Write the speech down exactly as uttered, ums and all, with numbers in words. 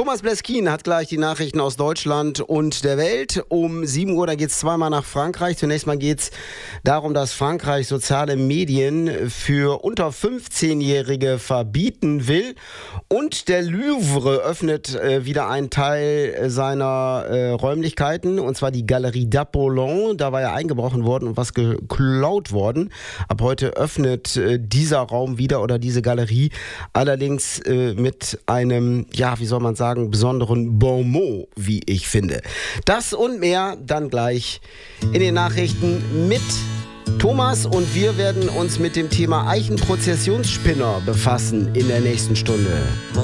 Thomas Bleskin hat gleich die Nachrichten aus Deutschland und der Welt. Um sieben Uhr, da geht es zweimal nach Frankreich. Zunächst mal geht es darum, dass Frankreich soziale Medien für unter fünfzehnjährige verbieten will. Und der Louvre öffnet äh, wieder einen Teil seiner äh, Räumlichkeiten, und zwar die Galerie d'Apollon. Da war ja eingebrochen worden und was geklaut worden. Ab heute öffnet äh, dieser Raum wieder oder diese Galerie, allerdings äh, mit einem, ja, wie soll man sagen, besonderen Bonmot, wie ich finde. Das und mehr dann gleich in den Nachrichten mit Thomas, und wir werden uns mit dem Thema Eichenprozessionsspinner befassen in der nächsten Stunde.